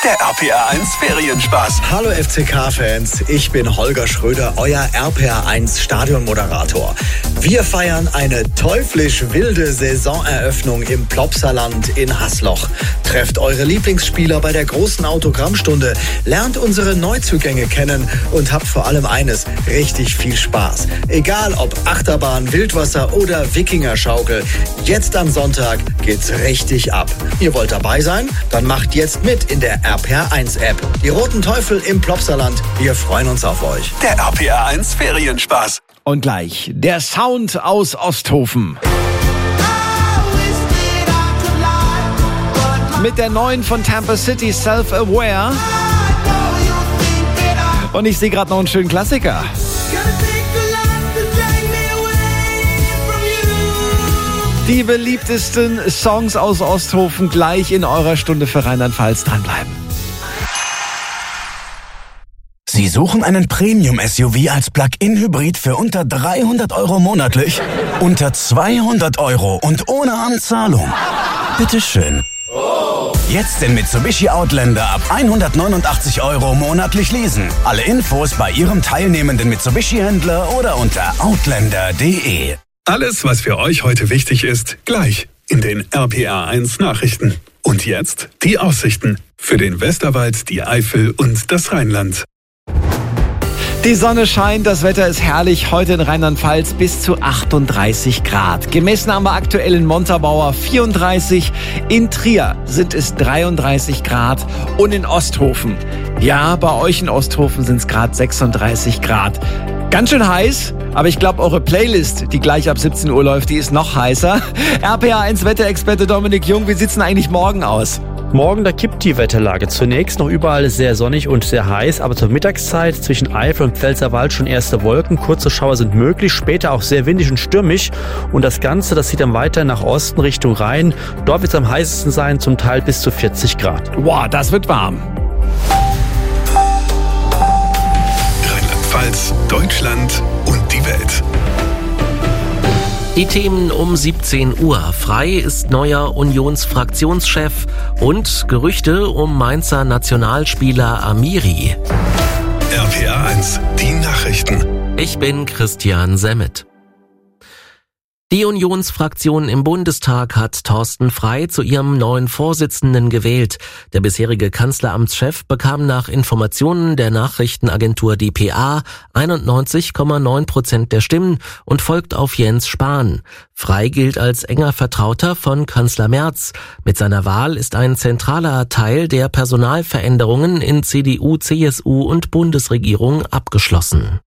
Der RPR1 Ferienspaß. Hallo FCK-Fans, ich bin Holger Schröder, euer RPR1 Stadionmoderator. Wir feiern eine teuflisch wilde Saisoneröffnung im Plopsaland in Hasloch. Trefft eure Lieblingsspieler bei der großen Autogrammstunde, lernt unsere Neuzugänge kennen und habt vor allem eines, richtig viel Spaß. Egal ob Achterbahn, Wildwasser oder Wikingerschaukel, jetzt am Sonntag geht's richtig ab. Ihr wollt dabei sein? Dann macht jetzt mit in der RPR1-App. Die Roten Teufel im Plopsaland, wir freuen uns auf euch. Der RPR1 Ferienspaß. Und gleich der Sound aus Osthofen. Mit der neuen von Tampa City, Self-Aware. Und ich sehe gerade noch einen schönen Klassiker. Die beliebtesten Songs aus Osthofen gleich in eurer Stunde für Rheinland-Pfalz. Dranbleiben. Sie suchen einen Premium-SUV als Plug-in-Hybrid für unter 300 € monatlich? Unter 200 € und ohne Anzahlung? Bitteschön. Jetzt den Mitsubishi Outlander ab 189 € monatlich leasen. Alle Infos bei Ihrem teilnehmenden Mitsubishi-Händler oder unter outlander.de. Alles, was für euch heute wichtig ist, gleich in den RPR1 Nachrichten. Und jetzt die Aussichten für den Westerwald, die Eifel und das Rheinland. Die Sonne scheint, das Wetter ist herrlich. Heute in Rheinland-Pfalz bis zu 38 Grad. Gemessen haben wir aktuell in Montabaur 34. In Trier sind es 33 Grad. Und in Osthofen, ja, bei euch in Osthofen sind es gerade 36 Grad. Ganz schön heiß, aber ich glaube, eure Playlist, die gleich ab 17 Uhr läuft, die ist noch heißer. RPR1 Wetterexperte Dominik Jung, wie sieht's denn eigentlich morgen aus? Morgen, da kippt die Wetterlage. Zunächst noch überall sehr sonnig und sehr heiß, aber zur Mittagszeit zwischen Eifel und Pfälzerwald schon erste Wolken. Kurze Schauer sind möglich, später auch sehr windig und stürmisch. Und das Ganze, das zieht dann weiter nach Osten Richtung Rhein. Dort wird es am heißesten sein, zum Teil bis zu 40 Grad. Wow, das wird warm. Rheinland-Pfalz, Deutschland und die Welt. Die Themen um 17 Uhr. Frei ist neuer Unionsfraktionschef und Gerüchte um Mainzer Nationalspieler Amiri. RPR1, die Nachrichten. Ich bin Christian Semmet. Die Unionsfraktion im Bundestag hat Thorsten Frey zu ihrem neuen Vorsitzenden gewählt. Der bisherige Kanzleramtschef bekam nach Informationen der Nachrichtenagentur dpa 91,9% der Stimmen und folgt auf Jens Spahn. Frey gilt als enger Vertrauter von Kanzler Merz. Mit seiner Wahl ist ein zentraler Teil der Personalveränderungen in CDU, CSU und Bundesregierung abgeschlossen.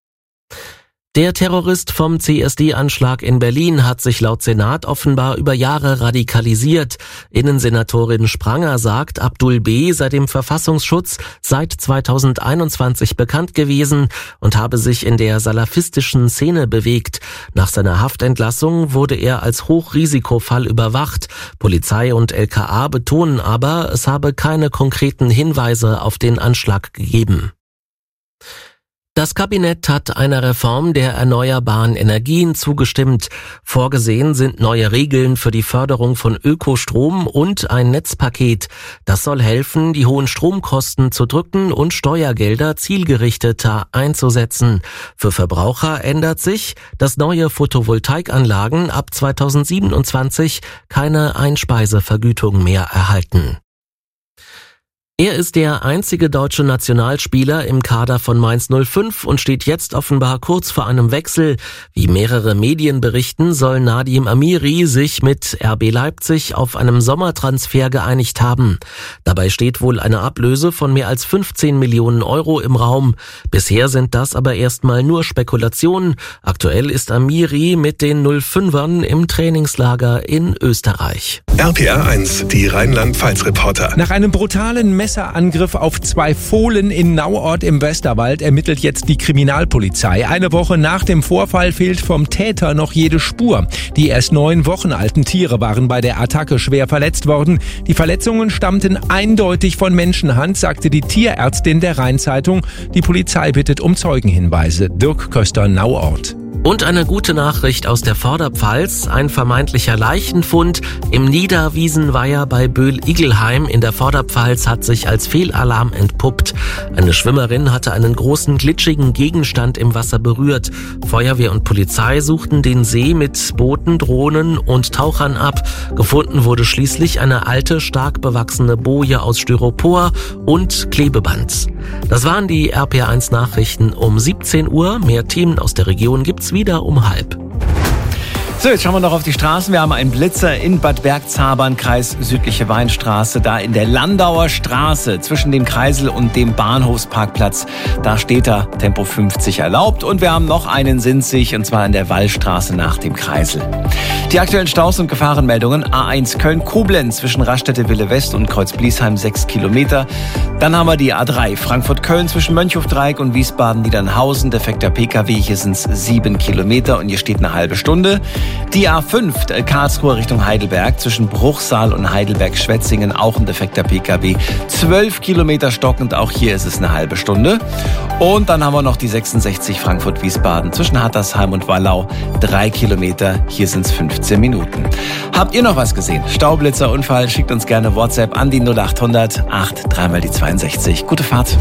Der Terrorist vom CSD-Anschlag in Berlin hat sich laut Senat offenbar über Jahre radikalisiert. Innensenatorin Spranger sagt, Abdul B. sei dem Verfassungsschutz seit 2021 bekannt gewesen und habe sich in der salafistischen Szene bewegt. Nach seiner Haftentlassung wurde er als Hochrisikofall überwacht. Polizei und LKA betonen aber, es habe keine konkreten Hinweise auf den Anschlag gegeben. Das Kabinett hat einer Reform der erneuerbaren Energien zugestimmt. Vorgesehen sind neue Regeln für die Förderung von Ökostrom und ein Netzpaket. Das soll helfen, die hohen Stromkosten zu drücken und Steuergelder zielgerichteter einzusetzen. Für Verbraucher ändert sich, dass neue Photovoltaikanlagen ab 2027 keine Einspeisevergütung mehr erhalten. Er ist der einzige deutsche Nationalspieler im Kader von Mainz 05 und steht jetzt offenbar kurz vor einem Wechsel. Wie mehrere Medien berichten, soll Nadim Amiri sich mit RB Leipzig auf einem Sommertransfer geeinigt haben. Dabei steht wohl eine Ablöse von mehr als 15 Millionen € im Raum. Bisher sind das aber erstmal nur Spekulationen. Aktuell ist Amiri mit den 05ern im Trainingslager in Österreich. RPR1, die Rheinland-Pfalz-Reporter. Nach einem brutalen Messerangriff auf 2 Fohlen in Nauort im Westerwald ermittelt jetzt die Kriminalpolizei. Eine Woche nach dem Vorfall fehlt vom Täter noch jede Spur. Die erst 9 Wochen alten Tiere waren bei der Attacke schwer verletzt worden. Die Verletzungen stammten eindeutig von Menschenhand, sagte die Tierärztin der Rheinzeitung. Die Polizei bittet um Zeugenhinweise. Dirk Köster, Nauort. Und eine gute Nachricht aus der Vorderpfalz. Ein vermeintlicher Leichenfund im Niederwiesenweiher bei Böhl-Igelheim in der Vorderpfalz hat sich als Fehlalarm entpuppt. Eine Schwimmerin hatte einen großen glitschigen Gegenstand im Wasser berührt. Feuerwehr und Polizei suchten den See mit Booten, Drohnen und Tauchern ab. Gefunden wurde schließlich eine alte, stark bewachsene Boje aus Styropor und Klebeband. Das waren die RPR1 Nachrichten um 17 Uhr. Mehr Themen aus der Region gibt's wieder um 12:30. So, jetzt schauen wir noch auf die Straßen. Wir haben einen Blitzer in Bad Bergzabern, Kreis Südliche Weinstraße, da in der Landauer Straße zwischen dem Kreisel und dem Bahnhofsparkplatz. Da steht da Tempo 50 erlaubt. Und wir haben noch einen Sinzig, und zwar in der Wallstraße nach dem Kreisel. Die aktuellen Staus und Gefahrenmeldungen: A1 Köln-Koblenz zwischen Raststätte-Wille-West und Kreuz-Bliesheim 6 Kilometer. Dann haben wir die A3 Frankfurt-Köln zwischen Mönchhofdreieck und Wiesbaden-Niedernhausen. Defekter PKW, hier sind es 7 Kilometer und hier steht eine halbe Stunde. Die A5 Karlsruhe Richtung Heidelberg zwischen Bruchsal und Heidelberg-Schwetzingen, auch ein defekter PKW. 12 Kilometer stockend, auch hier ist es eine halbe Stunde. Und dann haben wir noch die 66 Frankfurt-Wiesbaden zwischen Hattersheim und Wallau. 3 Kilometer, hier sind es 15 Minuten. Habt ihr noch was gesehen? Staublitzer, Unfall? Schickt uns gerne WhatsApp an die 0800 8 3 die 62. Gute Fahrt.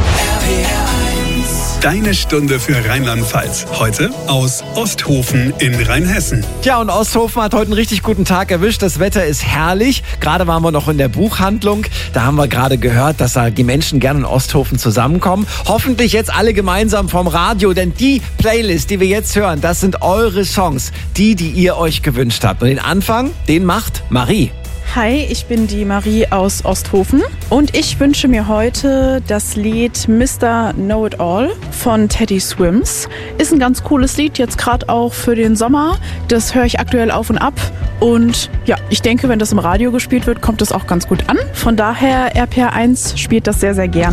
Deine Stunde für Rheinland-Pfalz. Heute aus Osthofen in Rheinhessen. Ja, und Osthofen hat heute einen richtig guten Tag erwischt. Das Wetter ist herrlich. Gerade waren wir noch in der Buchhandlung. Da haben wir gerade gehört, dass da die Menschen gerne in Osthofen zusammenkommen. Hoffentlich jetzt alle gemeinsam vom Radio, denn die Playlist, die wir jetzt hören, das sind eure Songs. Die ihr euch gewünscht habt. Und den Anfang, den macht Marie. Hi, ich bin die Marie aus Osthofen und ich wünsche mir heute das Lied Mr. Know It All von Teddy Swims. Ist ein ganz cooles Lied, jetzt gerade auch für den Sommer. Das höre ich aktuell auf und ab und ja, ich denke, wenn das im Radio gespielt wird, kommt das auch ganz gut an. Von daher, RPR1 spielt das sehr, sehr gerne.